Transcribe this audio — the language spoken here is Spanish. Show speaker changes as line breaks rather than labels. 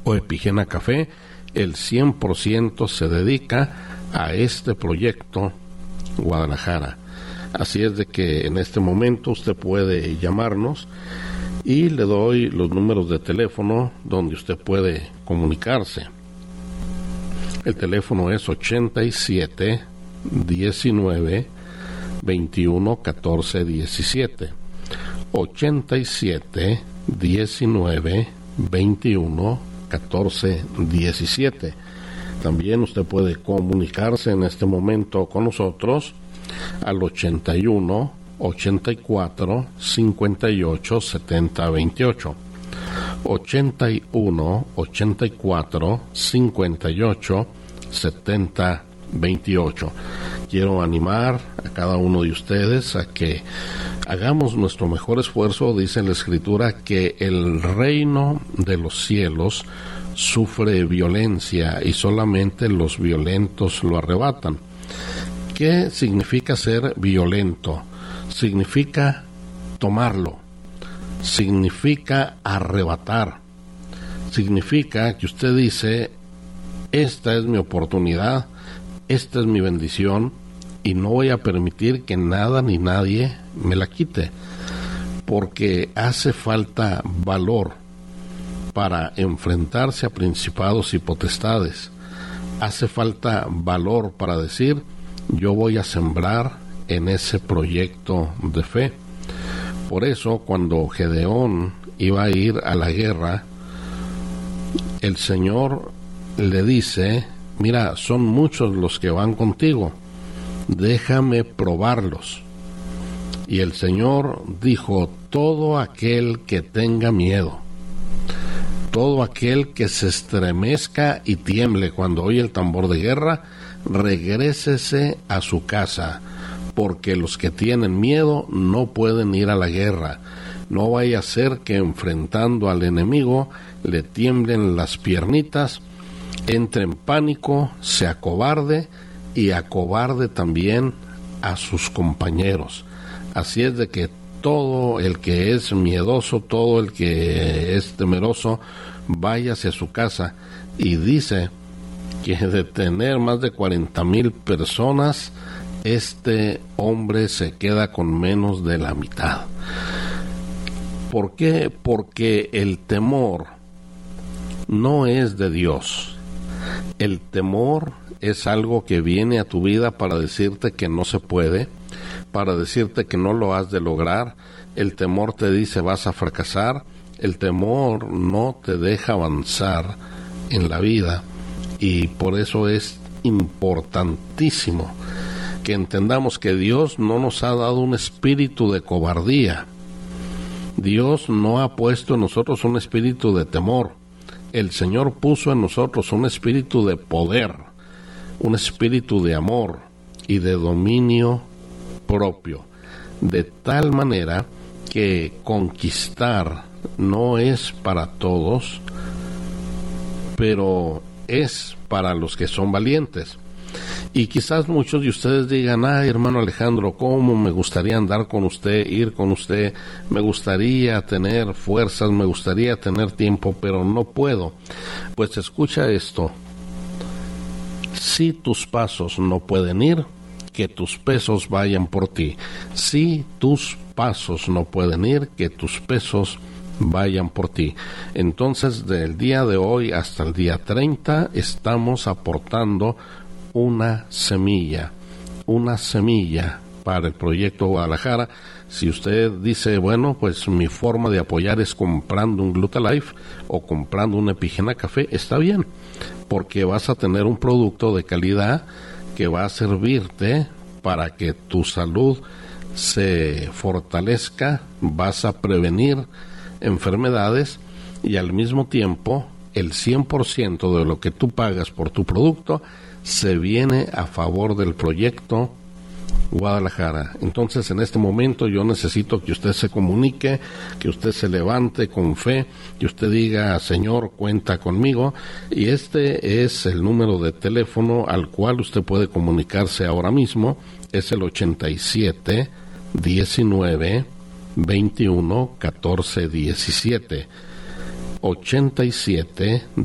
o Epigena Café, el 100% se dedica a este proyecto Guadalajara. Así es de que en este momento usted puede llamarnos y le doy los números de teléfono donde usted puede comunicarse. El teléfono es 87 19 21 14 17. 87 19 21 14 17. También usted puede comunicarse en este momento con nosotros al 81 84 58 70 28. 81 84 58 70 28. Quiero animar a cada uno de ustedes a que hagamos nuestro mejor esfuerzo. Dice en la Escritura que el reino de los cielos sufre violencia y solamente los violentos lo arrebatan. ¿Qué significa ser violento? Significa tomarlo, significa arrebatar, significa que usted dice: esta es mi oportunidad, esta es mi bendición y no voy a permitir que nada ni nadie me la quite, porque hace falta valor para enfrentarse a principados y potestades. Hace falta valor para decir: yo voy a sembrar en ese proyecto de fe. Por eso, cuando Gedeón iba a ir a la guerra, el Señor le dice: mira, son muchos los que van contigo, déjame probarlos. Y el Señor dijo: todo aquel que tenga miedo, todo aquel que se estremezca y tiemble cuando oye el tambor de guerra, regrésese a su casa, porque los que tienen miedo no pueden ir a la guerra. No vaya a ser que enfrentando al enemigo le tiemblen las piernitas, entre en pánico, se acobarde y acobarde también a sus compañeros. Así es de que todo el que es miedoso, todo el que es temeroso, váyase a su casa. Y dice que de tener más de 40,000 personas, este hombre se queda con menos de la mitad. ¿Por qué? Porque el temor no es de Dios. El temor es algo que viene a tu vida para decirte que no se puede, para decirte que no lo has de lograr. El temor te dice: vas a fracasar. El temor no te deja avanzar en la vida, y por eso es importantísimo que entendamos que Dios no nos ha dado un espíritu de cobardía. Dios no ha puesto en nosotros un espíritu de temor. El Señor puso en nosotros un espíritu de poder, un espíritu de amor y de dominio propio, de tal manera que conquistar no es para todos, pero es para los que son valientes. Y quizás muchos de ustedes digan: ay, hermano Alejandro, cómo me gustaría andar con usted, ir con usted, me gustaría tener fuerzas, me gustaría tener tiempo, pero no puedo. Pues escucha esto: si tus pasos no pueden ir, que tus pesos vayan por ti. Si tus pasos no pueden ir, que tus pesos vayan por ti. Entonces, del día de hoy hasta el día 30 estamos aportando una semilla para el proyecto Guadalajara. Si usted dice: bueno, pues mi forma de apoyar es comprando un Glutalife o comprando un Epigena Café, está bien, porque vas a tener un producto de calidad que va a servirte para que tu salud se fortalezca, vas a prevenir enfermedades y al mismo tiempo el 100% de lo que tú pagas por tu producto se viene a favor del proyecto Guadalajara. Entonces, en este momento yo necesito que usted se comunique, que usted se levante con fe, que usted diga: Señor, cuenta conmigo. Y este es el número de teléfono al cual usted puede comunicarse ahora mismo. Es el 87 19 21 14 17. 87